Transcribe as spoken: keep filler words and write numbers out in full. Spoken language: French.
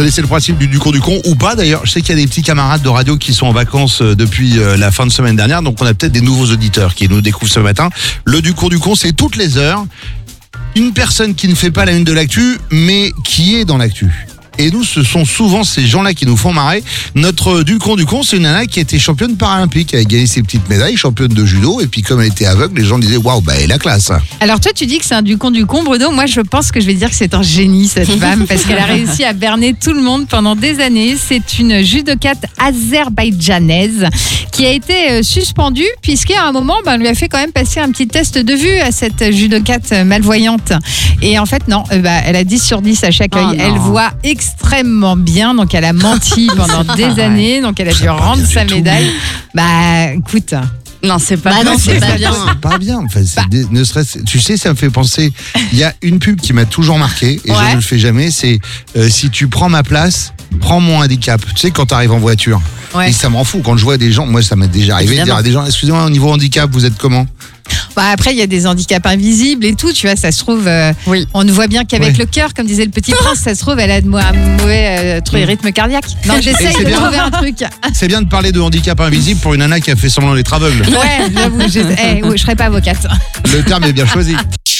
connaissez le principe du, du cours du con ou pas d'ailleurs. Je sais qu'il y a des petits camarades de radio qui sont en vacances depuis la fin de semaine dernière, donc on a peut-être des nouveaux auditeurs qui nous découvrent ce matin. Le du cours du con, c'est toutes les heures une personne qui ne fait pas la une de l'actu, mais qui est dans l'actu. Et nous, ce sont souvent ces gens-là qui nous font marrer. Notre du con du con, c'est une nana qui était championne paralympique. Elle a gagné ses petites médailles, championne de judo. Et puis comme elle était aveugle, les gens disaient waouh, bah elle est la classe. Alors toi, tu dis que c'est un du con du con, Bruno. Moi, je pense que je vais dire que c'est un génie, cette femme, parce qu'elle a réussi à berner tout le monde pendant des années. C'est une judokate azerbaïdjanaise qui a été suspendue puisqu'à un moment, ben, on lui a fait quand même passer un petit test de vue à cette judokate malvoyante. Et en fait, non, bah, elle a dix sur dix à chaque œil. Oh elle voit extrêmement bien, donc elle a menti pendant des années, donc elle a dû rendre sa médaille. Bah, écoute... Non, c'est pas bah bien. Non, c'est pas bien. bien. C'est pas bien. Enfin, c'est Bah. des- ne serait-ce- tu sais, ça me fait penser. Il y a une pub qui m'a toujours marqué et Ouais. je ne le fais jamais. C'est euh, si tu prends ma place, prends mon handicap. Tu sais, quand tu arrives en voiture. Ouais. Et ça m'en fout quand je vois des gens. Moi, ça m'est déjà arrivé de dire Évidemment. à des gens, excusez-moi, au niveau handicap, vous êtes comment? Bah, après, il y a des handicaps invisibles et tout, tu vois, ça se trouve, euh, Oui. on ne voit bien qu'avec Ouais. le cœur, comme disait le petit prince, ça se trouve, elle a de mo- un mauvais euh, truc, rythme cardiaque. Non, Et j'essaye c'est de bien. trouver un truc. C'est bien de parler de handicap invisible pour une nana qui a fait semblant d'être aveugle. Ouais, j'avoue, je, eh, ouais, je serais pas avocate. Le terme est bien choisi.